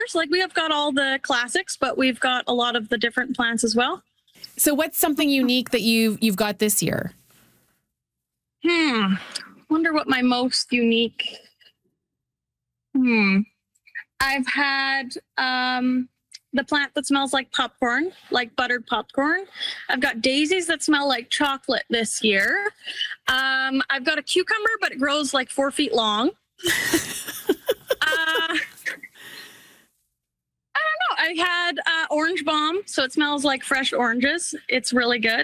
Like we have got all the classics, but we've got a lot of the different plants as well. So what's something unique that you've got this year? Wonder what my most unique. I've had the plant that smells like popcorn, like buttered popcorn. I've got daisies that smell like chocolate this year. I've got a cucumber, but it grows like 4 feet long. I had orange balm, so it smells like fresh oranges. It's really good.